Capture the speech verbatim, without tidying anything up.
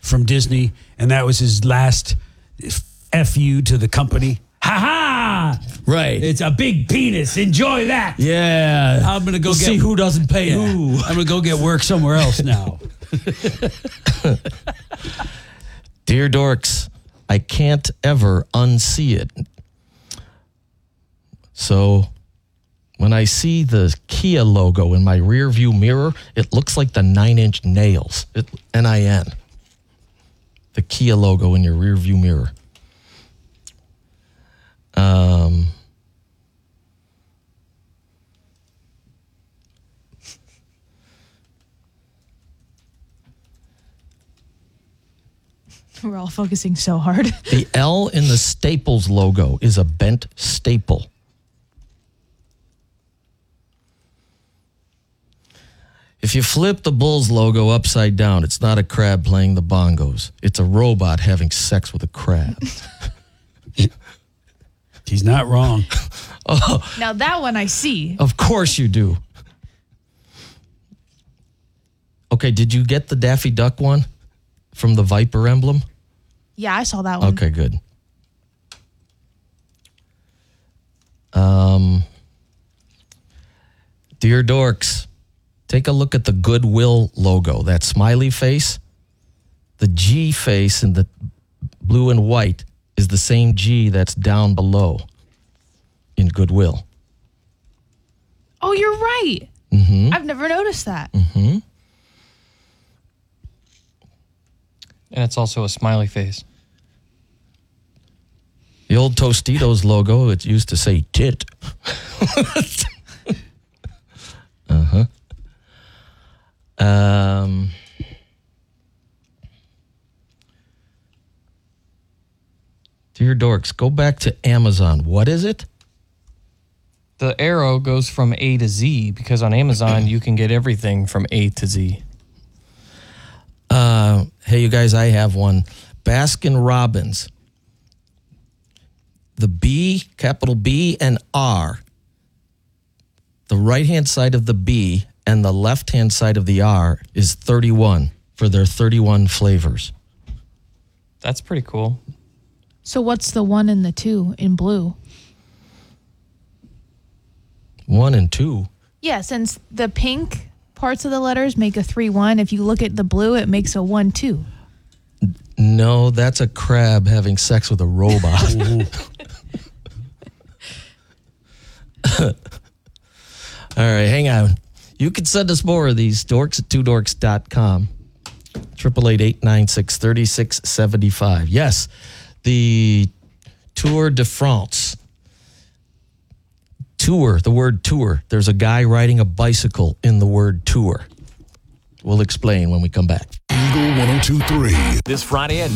from Disney, and that was his last F U to the company. Ha ha! Right. It's a big penis. Enjoy that. Yeah. I'm gonna go we'll get, see who doesn't pay yeah, who. I'm gonna go get work somewhere else now. Dear Dorks, I can't ever unsee it. So when I see the Kia logo in my rear view mirror, it looks like the nine-inch nails. It, N I N. The Kia logo in your rear view mirror. Um, We're all focusing so hard. the L in the Staples logo is a bent staple. If you flip the Bulls logo upside down, it's not a crab playing the bongos. It's a robot having sex with a crab. He's not wrong. Oh, Now that one I see. of course you do. Okay, did you get the Daffy Duck one from the Viper emblem? Yeah, I saw that one. Okay, good. Um, Dear Dorks, take a look at the Goodwill logo, that smiley face. The G face in the blue and white is the same G that's down below in Goodwill. Oh, you're right. Mm-hmm. I've never noticed that. Mm-hmm. And it's also a smiley face. The old Tostitos logo, it used to say tit. uh-huh. Um... Dear Dorks, go back to Amazon. What is it? The arrow goes from A to Z because on Amazon you can get everything from A to Z. Uh, hey, you guys, I have one. Baskin Robbins. The B, capital B and R. The right-hand side of the B and the left-hand side of the R is thirty-one for their thirty-one flavors. That's pretty cool. So what's the one and the two in blue? One and two. Yeah, since the pink parts of the letters make a three one, if you look at the blue, it makes a one two. No, that's a crab having sex with a robot. All right, hang on. You can send us more of these, dorks at two dorks dot com. triple eight, eight nine six, three six seven five. Yes, the Tour de France. Tour, the word tour. There's a guy riding a bicycle in the word tour. We'll explain when we come back. Eagle one oh two point three. This Friday at